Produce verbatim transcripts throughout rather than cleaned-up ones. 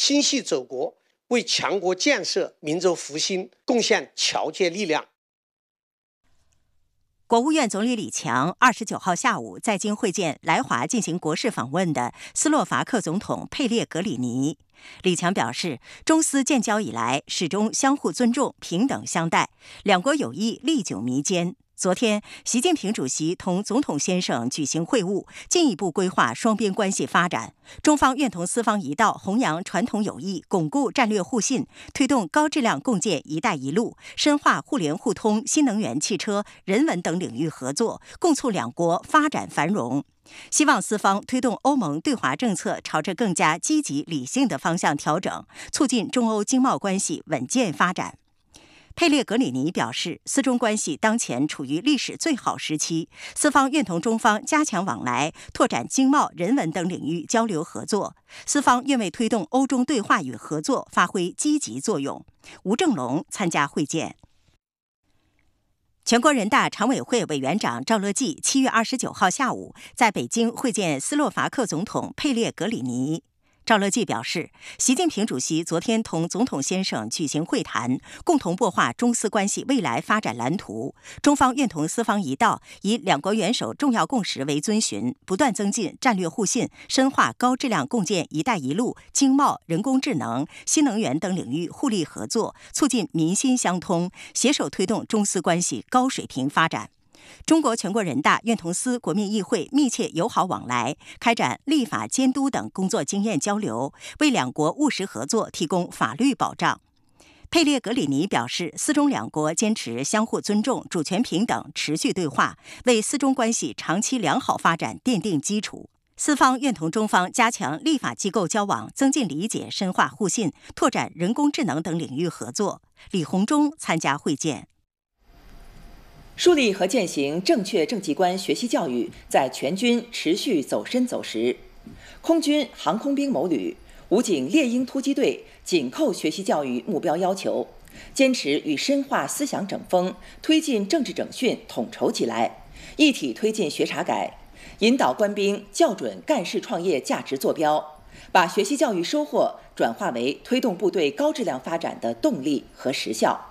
心系祖国，为强国建设、民族复兴贡献桥接力量。 国务院总理李强二十九号下午在京会见来华进行国事访问的斯洛伐克总统佩列格里尼。李强表示，中斯建交以来始终相互尊重、平等相待，两国友谊历久弥坚。昨天，习近平主席同总统先生举行会晤，进一步规划双边关系发展。中方愿同斯方一道，弘扬传统友谊，巩固战略互信，推动高质量共建“一带一路”，深化互联互通、新能源汽车、人文等领域合作，共促两国发展繁荣。希望斯方推动欧盟对华政策朝着更加积极理性的方向调整，促进中欧经贸关系稳健发展。佩列格里尼表示，斯中关系当前处于历史最好时期，斯方愿同中方加强往来，拓展经贸、人文等领域交流合作。斯方愿为推动欧中对话与合作发挥积极作用。吴正龙参加会见。全国人大常委会委员长赵乐际七月二十九号下午在北京会见斯洛伐克总统佩列格里尼。赵乐际表示，习近平主席昨天同总统先生举行会谈，共同擘画中斯关系未来发展蓝图。中方愿同斯方一道，以两国元首重要共识为遵循，不断增进战略互信，深化高质量共建“一带一路”经贸、人工智能、新能源等领域互利合作，促进民心相通，携手推动中斯关系高水平发展。中国全国人大愿同斯国民议会密切友好往来，开展立法监督等工作经验交流，为两国务实合作提供法律保障。佩列格里尼表示，斯中两国坚持相互尊重、主权平等，持续对话，为斯中关系长期良好发展奠定基础。斯方愿同中方加强立法机构交往，增进理解，深化互信，拓展人工智能等领域合作。李鸿忠参加会见。 树立和践行正确政绩观学习教育在全军持续走深走实。空军航空兵某旅、武警猎鹰突击队紧扣学习教育目标要求，坚持与深化思想整风，推进政治整训统筹起来，一体推进学察改，引导官兵校准干事创业价值坐标，把学习教育收获转化为推动部队高质量发展的动力和实效。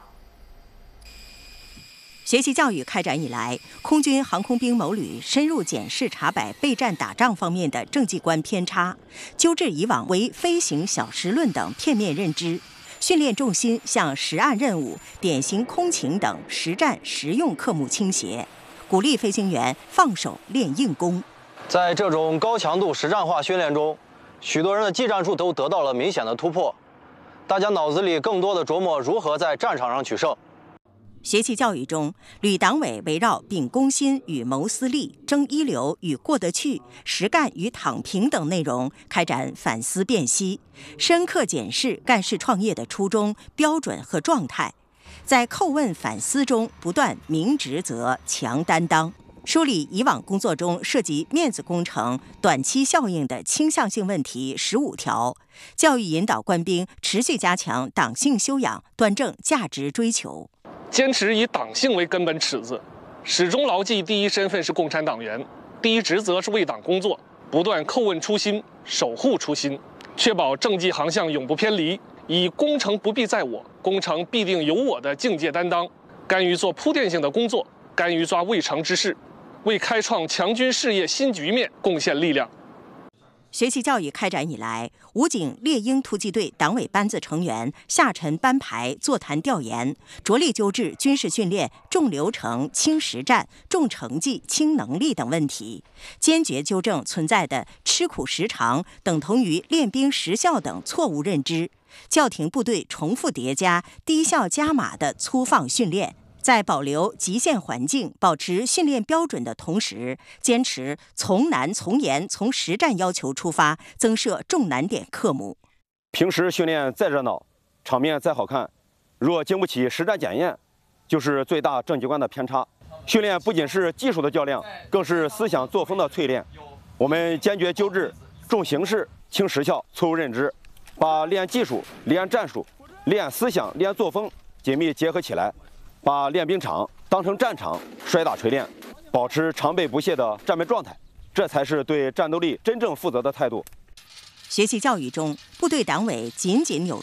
学习教育开展以来，空军航空兵某旅深入检视查摆备战打仗方面的政绩观偏差，纠正以往为飞行小时论等片面认知，训练重心向实案任务、典型空勤等实战实用科目倾斜，鼓励飞行员放手练硬功。 在这种高强度实战化训练中，许多人的技战术都得到了明显的突破，大家脑子里更多的琢磨如何在战场上取胜。 学习教育中，旅党委围绕秉公心与谋私利、争一流与过得去、实干与躺平等内容开展反思辨析，深刻检视干事创业的初衷、标准和状态，在叩问反思中不断明职责、强担当，梳理以往工作中涉及面子工程、短期效应的倾向性问题十五条，教育引导官兵持续加强党性修养，端正价值追求。 坚持以党性为根本尺子，始终牢记第一身份是共产党员，第一职责是为党工作，不断叩问初心，守护初心，确保政绩航向永不偏离，以功成不必在我，功成必定有我的境界担当，甘于做铺垫性的工作，甘于抓未成之事，为开创强军事业新局面贡献力量。 学习教育开展以来，武警猎鹰突击队党委班子成员下沉班排座谈调研，着力纠治军事训练重流程轻实战、重成绩轻能力等问题，坚决纠正存在的吃苦时长等同于练兵时效等错误认知，叫停部队重复叠加、低效加码的粗放训练。在保留极限环境、保持训练标准的同时，坚持从难从严、从实战要求出发，增设重难点科目。 平时训练再热闹，场面再好看，若经不起实战检验，就是最大政绩观的偏差。训练不仅是技术的较量，更是思想作风的淬炼。我们坚决纠治重形式轻实效错误认知，把练技术、练战术、练思想、练作风紧密结合起来。把练兵场当成战场，摔打锤炼，保持常备不懈的战备状态，这才是对战斗力真正负责的态度。 学习教育中，部队党委紧紧纽